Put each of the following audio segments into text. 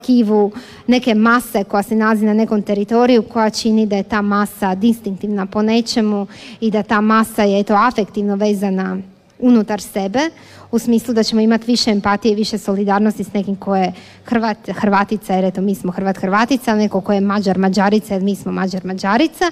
kivu neke mase koja se nalazi na nekom teritoriju, koja čini da je ta masa distinktivna po nečemu i da ta masa je afektivno vezana unutar sebe, u smislu da ćemo imati više empatije i više solidarnosti s nekim ko je Hrvatica, jer eto mi smo Hrvatica, neko ko je Mađarica, jer mi smo Mađarica.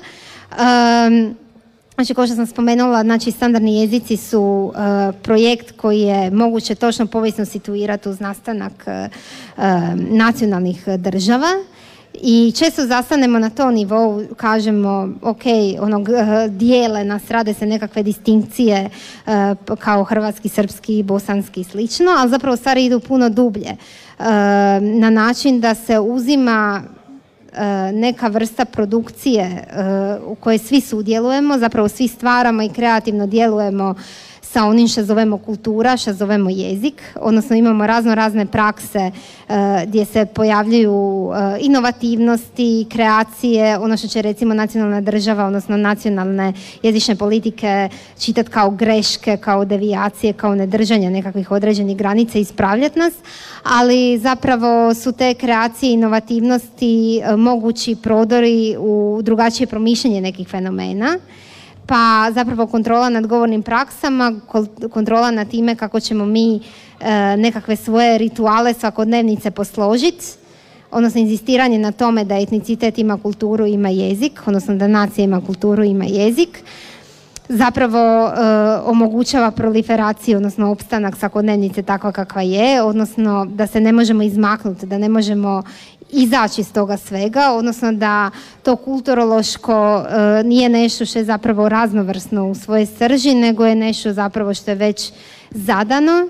Znači, kao što sam spomenula, znači standardni jezici su projekt koji je moguće točno povijesno situirati uz nastanak nacionalnih država. I često zastanemo na tom nivou, kažemo, ok, dijele nas, rade se nekakve distinkcije kao hrvatski, srpski, bosanski i slično, ali zapravo stvari idu puno dublje. Na način da se uzima neka vrsta produkcije u kojoj svi sudjelujemo, zapravo svi stvaramo i kreativno djelujemo sa onim što zovemo kultura, što zovemo jezik, odnosno imamo razne prakse gdje se pojavljuju inovativnosti, kreacije, ono što će recimo nacionalna država, odnosno nacionalne jezične politike čitati kao greške, kao devijacije, kao nedržanje nekakvih određenih granica i ispravljati nas, ali zapravo su te kreacije, inovativnosti mogući prodori u drugačije promišljanje nekih fenomena. Pa zapravo kontrola nad govornim praksama, kontrola nad time kako ćemo mi nekakve svoje rituale svakodnevnice posložiti, odnosno inzistiranje na tome da etnicitet ima kulturu, ima jezik, odnosno da nacija ima kulturu, ima jezik, zapravo omogućava proliferaciju, odnosno opstanak svakodnevnice takva kakva je, odnosno da se ne možemo izmaknuti, da ne možemo izaći iz toga svega, odnosno da to kulturološko nije nešto što je zapravo raznovrsno u svojoj srži, nego je nešto zapravo što je već zadano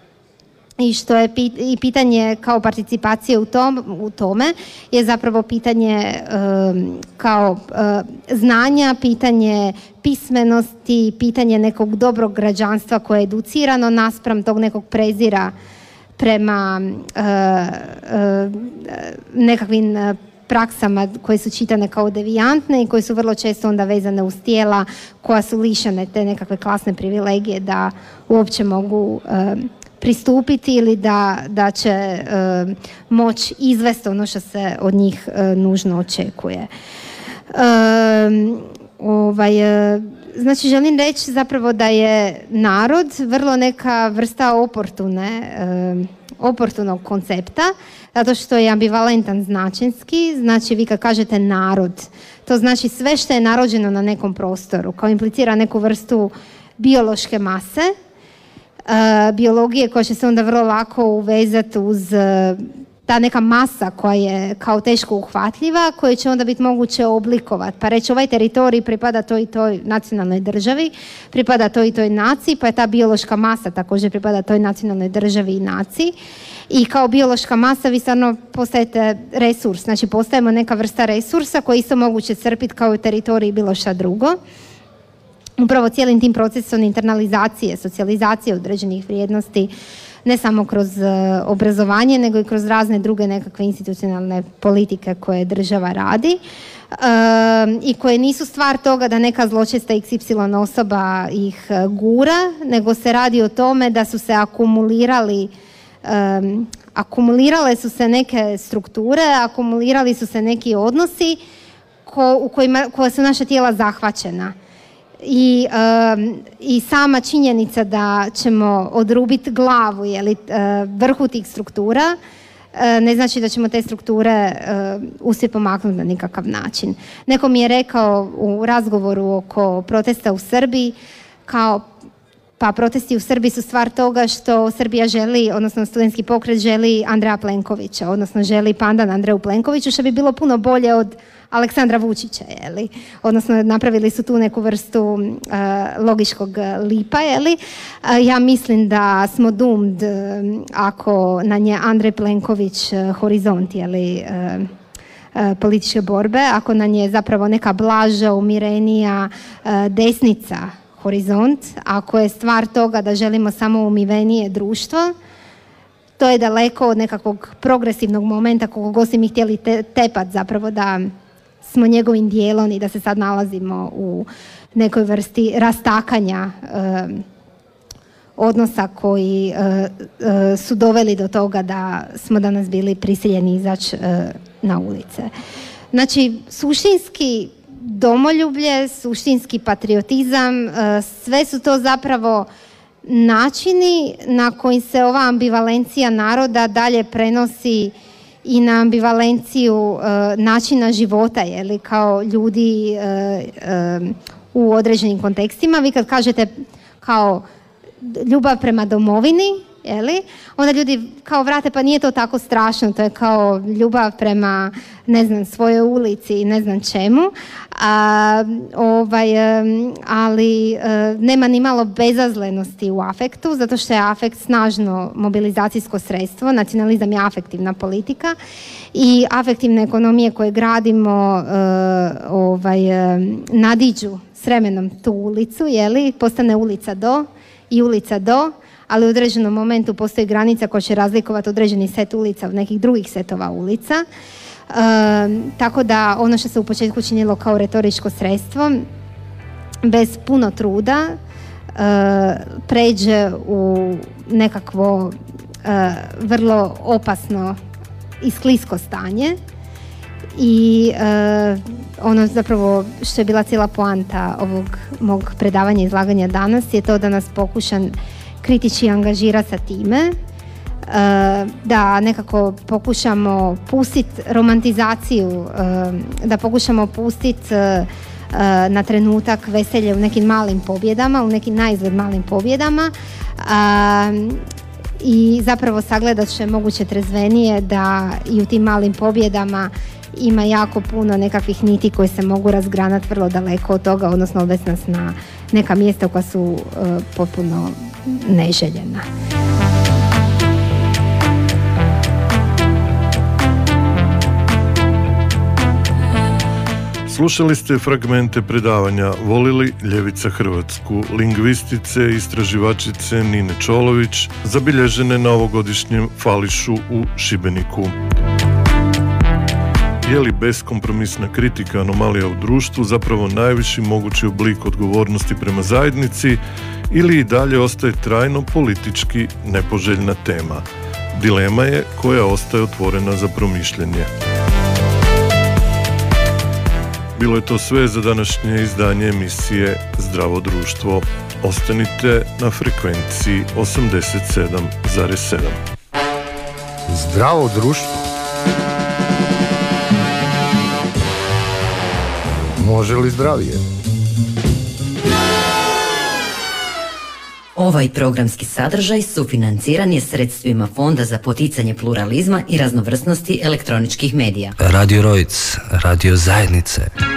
i što je i pitanje kao participacije u tome je zapravo pitanje kao znanja, pitanje pismenosti, pitanje nekog dobrog građanstva koje je educirano naspram tog nekog prezira prema nekakvim praksama koje su čitane kao devijantne i koje su vrlo često onda vezane uz tijela koja su lišene te nekakve klasne privilegije da uopće mogu pristupiti ili da će moći izvesti ono što se od njih nužno očekuje. Znači, želim reći zapravo da je narod vrlo neka vrsta oportunog koncepta, zato što je ambivalentan značenski. Znači, vi kad kažete narod, to znači sve što je narođeno na nekom prostoru, kao implicira neku vrstu biološke mase, biologije koja će se onda vrlo lako uvezati uz ta neka masa koja je kao teško uhvatljiva, koju će onda biti moguće oblikovati. Pa reći, ovaj teritorij pripada toj i toj nacionalnoj državi, pripada toj i toj naciji, pa je ta biološka masa također pripada toj nacionalnoj državi i naciji. I kao biološka masa vi stvarno postajete resurs, znači postajemo neka vrsta resursa koji je isto moguće crpiti kao i teritorij i bilo šta drugo. Upravo cijelim tim procesom internalizacije, socijalizacije određenih vrijednosti, ne samo kroz obrazovanje, nego i kroz razne druge nekakve institucionalne politike koje država radi i koje nisu stvar toga da neka zločesta XY osoba ih gura, nego se radi o tome da su se akumulirale su se neke strukture, akumulirali su se neki odnosi koja su naša tijela zahvaćena. I sama činjenica da ćemo odrubiti glavu vrhu tih struktura ne znači da ćemo te strukture uspjeti pomaknuti na nikakav način. Neko mi je rekao u razgovoru oko protesta u Srbiji pa protesti u Srbiji su stvar toga što Srbija želi, odnosno studentski pokret želi Andreja Plenkovića, odnosno želi pandan Andreju Plenkoviću, što bi bilo puno bolje od Aleksandra Vučića, odnosno napravili su tu neku vrstu logičkog lipa, Ja mislim da smo doomed ako na nje Andrej Plenković horizont, političke borbe, ako na nje zapravo neka blaža, umirenija desnica horizont, ako je stvar toga da želimo samo umivenije društvo, to je daleko od nekakvog progresivnog momenta koliko god si mi htjeli tepat zapravo da smo njegovim dijelom i da se sad nalazimo u nekoj vrsti rastakanja odnosa koji su doveli do toga da smo danas bili prisiljeni izaći na ulice. Znači, suštinski domoljublje, suštinski patriotizam, sve su to zapravo načini na koji se ova ambivalencija naroda dalje prenosi i na ambivalenciju načina života, jeli, kao ljudi u određenim kontekstima. Vi kad kažete kao ljubav prema domovini, jeli, onda ljudi kao vrate, pa nije to tako strašno, to je kao ljubav prema, ne znam, svojoj ulici i ne znam čemu, ali nema ni malo bezazlenosti u afektu, zato što je afekt snažno mobilizacijsko sredstvo. Nacionalizam je afektivna politika i afektivne ekonomije koje gradimo nadiđu s vremenom tu ulicu, jeli, postane ulica do i ulica do, ali u određenom momentu postoji granica koja će razlikovati određeni set ulica od nekih drugih setova ulica. Tako da ono što se u početku činilo kao retoričko sredstvo, bez puno truda, pređe u nekakvo vrlo opasno i sklisko stanje. I ono zapravo što je bila cijela poanta ovog mog predavanja i izlaganja danas je to da nas pokušam kritički angažira sa time, da nekako pokušamo pustiti romantizaciju, da pokušamo pustiti na trenutak veselje u nekim malim pobjedama, u nekim naizgled malim pobjedama, i zapravo sagledat što je moguće trezvenije da i u tim malim pobjedama ima jako puno nekakvih niti koje se mogu razgranati vrlo daleko od toga, odnosno odvesti nas na neka mjesta koja su potpuno neželjena. Slušali ste fragmente predavanja Voli li ljevica Hrvatsku, lingvistice i istraživačice Nine Čolović, zabilježene na ovogodišnjem Fališu u Šibeniku. Je li beskompromisna kritika anomalija u društvu zapravo najviši mogući oblik odgovornosti prema zajednici ili i dalje ostaje trajno politički nepoželjna tema? Dilema je koja ostaje otvorena za promišljanje. Bilo je to sve za današnje izdanje emisije Zdravo društvo. Ostanite na frekvenciji 87,7. Zdravo društvo. Može li zdravije? Ovaj programski sadržaj sufinanciran je sredstvima Fonda za poticanje pluralizma i raznovrsnosti elektroničkih medija. Radio Rojc, radio zajednice.